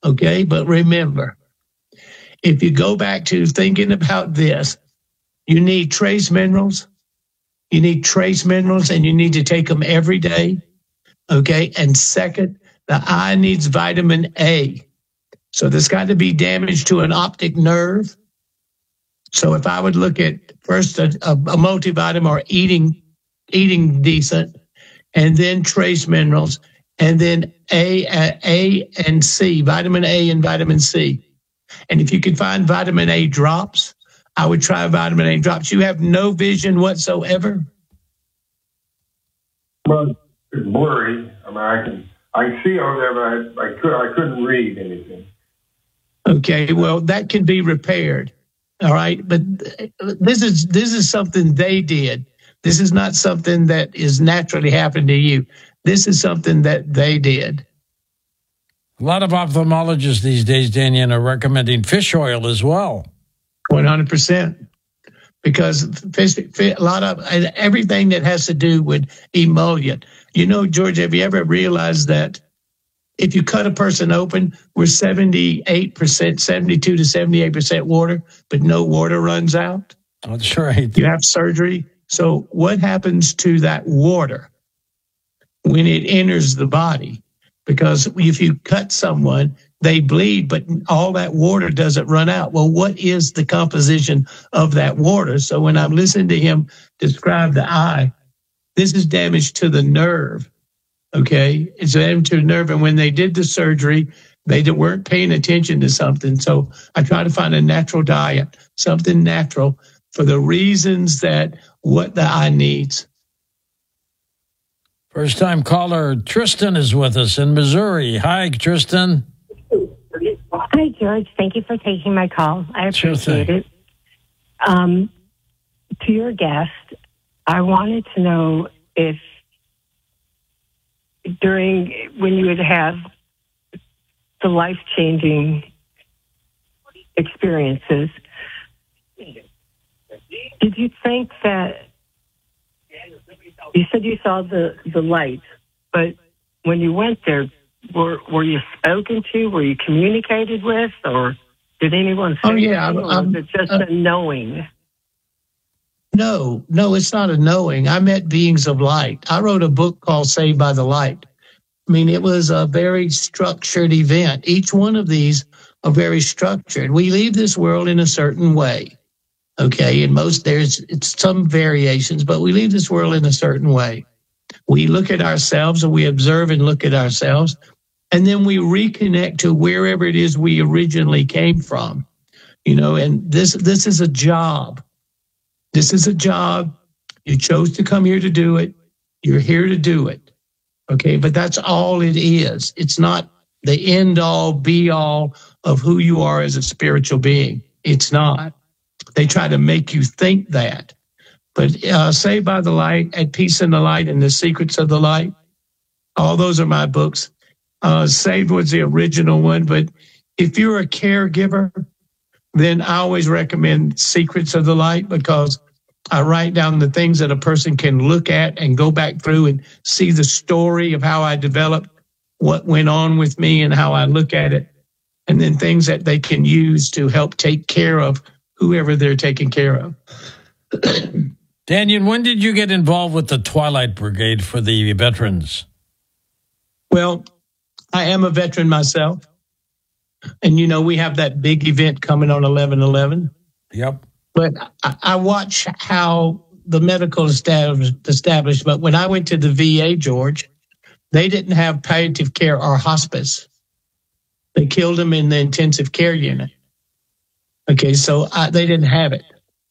Okay, but remember, if you go back to thinking about this, you need trace minerals. You need trace minerals, and you need to take them every day. Okay, and second, the eye needs vitamin A. So there's got to be damage to an optic nerve. So if I would look at first a multivitamin or eating decent, and then trace minerals, and then A and C, vitamin A and vitamin C. And if you could find vitamin A drops, I would try vitamin A drops. You have no vision whatsoever? Well, it's blurry. I mean, I can see over there, but I couldn't read anything. Okay, well, that can be repaired. All right, but this is something they did. This is not something that is naturally happening to you. This is something that they did. A lot of ophthalmologists these days, Daniel, are recommending fish oil as well. 100%. Because a lot of everything that has to do with emollient. You know, George, have you ever realized that if you cut a person open, we're 78%, 72 to 78% water, but no water runs out? That's right. You have surgery. So what happens to that water when it enters the body? Because if you cut someone, they bleed, but all that water doesn't run out. Well, what is the composition of that water? So when I'm listening to him describe the eye, this is damage to the nerve. Okay, it's damage to the nerve. And when they did the surgery, they weren't paying attention to something. So I try to find a natural diet, something natural for the reasons that what the eye needs. First time caller Tristan is with us in Missouri. Hi, Tristan. Hi, George. Thank you for taking my call. I appreciate it. To your guest, I wanted to know if when you would have the life-changing experiences, did you think that you said you saw the light, but when you went there, were you spoken to? Were you communicated with? Or did anyone say anything? Or was it just a knowing? No, it's not a knowing. I met beings of light. I wrote a book called Saved by the Light. I mean, it was a very structured event. Each one of these are very structured. We leave this world in a certain way. Okay, and it's some variations, but we leave this world in a certain way. We look at ourselves, and we observe and look at ourselves, and then we reconnect to wherever it is we originally came from. You know, and this is a job. This is a job. You chose to come here to do it. You're here to do it. Okay, but that's all it is. It's not the end all be all of who you are as a spiritual being. It's not. They try to make you think that. But Saved by the Light, At Peace in the Light, and The Secrets of the Light, all those are my books. Saved was the original one, but if you're a caregiver, then I always recommend Secrets of the Light, because I write down the things that a person can look at and go back through and see the story of how I developed, what went on with me and how I look at it, and then things that they can use to help take care of whoever they're taking care of. Daniel, when did you get involved with the Twilight Brigade for the veterans? Well, I am a veteran myself. And, you know, we have that big event coming on 11/11. Yep. But I watch how the medical establishment, when I went to the VA, George, they didn't have palliative care or hospice. They killed them in the intensive care unit. Okay, so they didn't have it.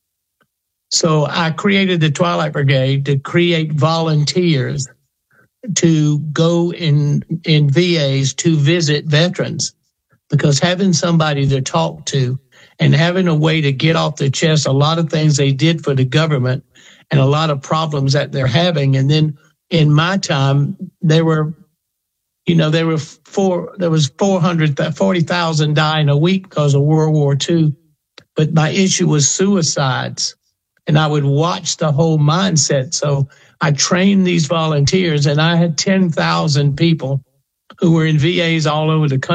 So I created the Twilight Brigade to create volunteers to go in VAs to visit veterans, because having somebody to talk to and having a way to get off their chest a lot of things they did for the government and a lot of problems that they're having. And then in my time, there was 40,000 dying a week because of World War II. But my issue was suicides, and I would watch the whole mindset. So I trained these volunteers, and I had 10,000 people who were in VAs all over the country.